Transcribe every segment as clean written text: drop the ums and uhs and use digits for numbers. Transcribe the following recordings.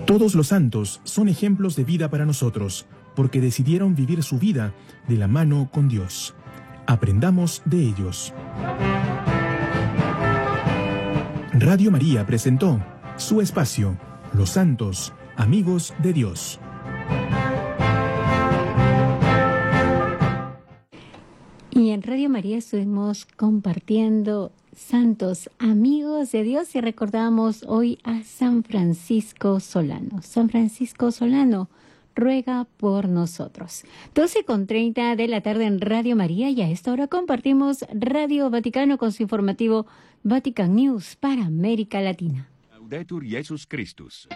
Todos los santos son ejemplos de vida para nosotros, porque decidieron vivir su vida de la mano con Dios. Aprendamos de ellos. Radio María presentó su espacio, Los Santos, Amigos de Dios. Y en Radio María estuvimos compartiendo Santos, Amigos de Dios, y recordamos hoy a San Francisco Solano. San Francisco Solano, ruega por nosotros. 12:30 de la tarde en Radio María, y a esta hora compartimos Radio Vaticano con su informativo Vatican News para América Latina. Laudetur Jesus Christus.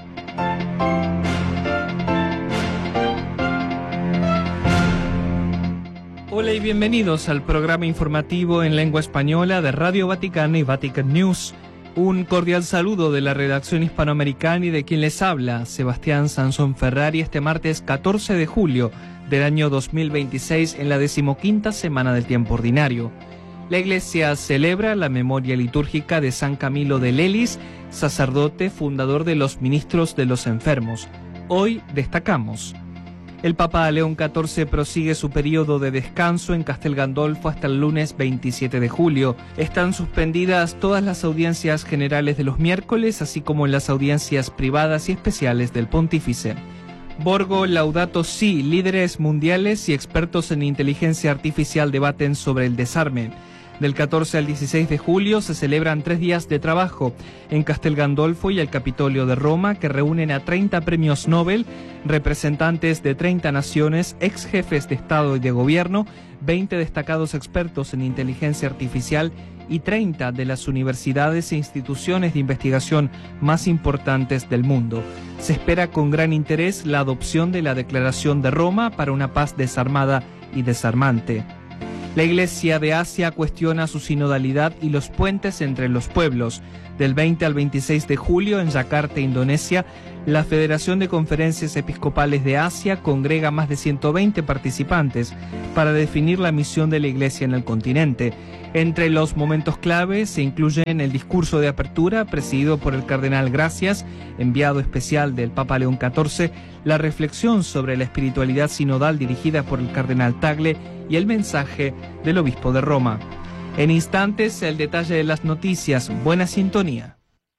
Hola y bienvenidos al programa informativo en lengua española de Radio Vaticano y Vatican News. Un cordial saludo de la redacción hispanoamericana y de quien les habla, Sebastián Sansón Ferrari, este martes 14 de julio del año 2026 en la 15ª semana del tiempo ordinario. La Iglesia celebra la memoria litúrgica de San Camilo de Lelis, sacerdote fundador de los Ministros de los Enfermos. Hoy destacamos: el Papa León XIV prosigue su periodo de descanso en Castel Gandolfo hasta el lunes 27 de julio. Están suspendidas todas las audiencias generales de los miércoles, así como las audiencias privadas y especiales del Pontífice. Borgo Laudato Si, líderes mundiales y expertos en inteligencia artificial debaten sobre el desarme. Del 14 al 16 de julio se celebran 3 días de trabajo en Castel Gandolfo y el Capitolio de Roma, que reúnen a 30 premios Nobel, representantes de 30 naciones, ex jefes de Estado y de Gobierno, 20 destacados expertos en inteligencia artificial y 30 de las universidades e instituciones de investigación más importantes del mundo. Se espera con gran interés la adopción de la Declaración de Roma para una paz desarmada y desarmante. La Iglesia de Asia cuestiona su sinodalidad y los puentes entre los pueblos. Del 20 al 26 de julio, en Yakarta, Indonesia, la Federación de Conferencias Episcopales de Asia congrega más de 120 participantes para definir la misión de la Iglesia en el continente. Entre los momentos clave se incluyen el discurso de apertura presidido por el cardenal Gracias, enviado especial del Papa León XIV, la reflexión sobre la espiritualidad sinodal dirigida por el cardenal Tagle y el mensaje del obispo de Roma. En instantes, el detalle de las noticias. Buena sintonía.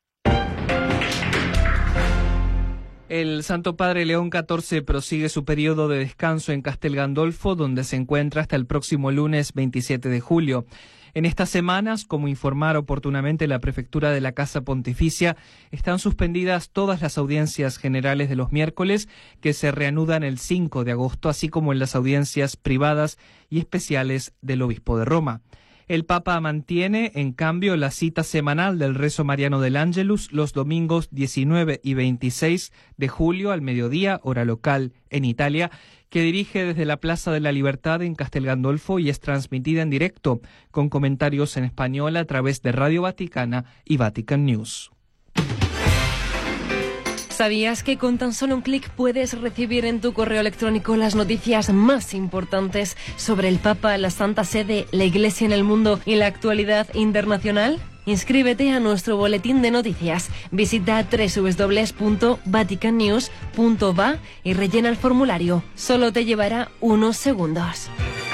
El Santo Padre León XIV prosigue su periodo de descanso en Castel Gandolfo, donde se encuentra hasta el próximo lunes 27 de julio. En estas semanas, como informar oportunamente la Prefectura de la Casa Pontificia, están suspendidas todas las audiencias generales de los miércoles, que se reanudan el 5 de agosto, así como en las audiencias privadas y especiales del Obispo de Roma. El Papa mantiene, en cambio, la cita semanal del rezo mariano del Ángelus los domingos 19 y 26 de julio al mediodía, hora local en Italia, que dirige desde la Plaza de la Libertad en Castel Gandolfo y es transmitida en directo con comentarios en español a través de Radio Vaticana y Vatican News. ¿Sabías que con tan solo un clic puedes recibir en tu correo electrónico las noticias más importantes sobre el Papa, la Santa Sede, la Iglesia en el mundo y la actualidad internacional? Inscríbete a nuestro boletín de noticias. Visita www.vaticannews.va y rellena el formulario. Solo te llevará unos segundos.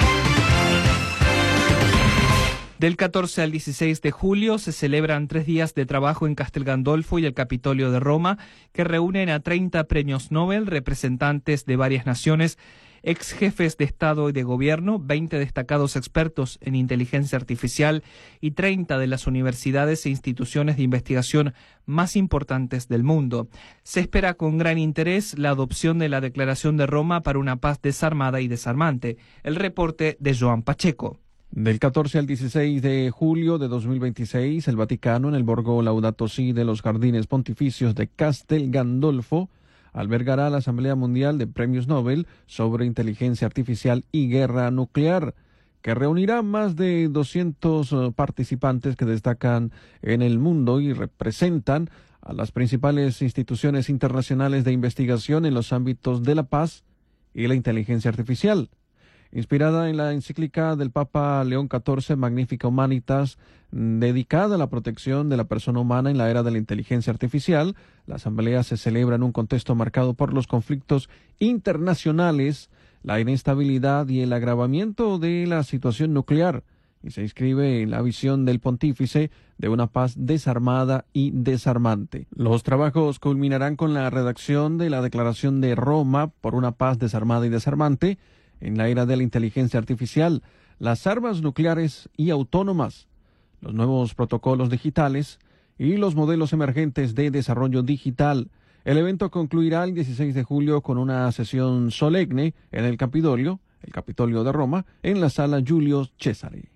Del 14 al 16 de julio se celebran 3 días de trabajo en Castel Gandolfo y el Capitolio de Roma, que reúnen a 30 premios Nobel, representantes de varias naciones, ex jefes de Estado y de Gobierno, 20 destacados expertos en inteligencia artificial y 30 de las universidades e instituciones de investigación más importantes del mundo. Se espera con gran interés la adopción de la Declaración de Roma para una paz desarmada y desarmante. El reporte de Joan Pacheco. Del 14 al 16 de julio de 2026, el Vaticano, en el Borgo Laudato Si de los Jardines Pontificios de Castel Gandolfo, albergará la Asamblea Mundial de Premios Nobel sobre Inteligencia Artificial y Guerra Nuclear, que reunirá más de 200 participantes que destacan en el mundo y representan a las principales instituciones internacionales de investigación en los ámbitos de la paz y la inteligencia artificial. Inspirada en la encíclica del Papa León XIV, Magnificat Humanitas, dedicada a la protección de la persona humana en la era de la inteligencia artificial, la asamblea se celebra en un contexto marcado por los conflictos internacionales, la inestabilidad y el agravamiento de la situación nuclear, y se inscribe en la visión del pontífice de una paz desarmada y desarmante. Los trabajos culminarán con la redacción de la Declaración de Roma por una paz desarmada y desarmante en la era de la inteligencia artificial, las armas nucleares y autónomas, los nuevos protocolos digitales y los modelos emergentes de desarrollo digital. El evento concluirá el 16 de julio con una sesión solemne en el Capitolio de Roma, en la Sala Giulio Cesare.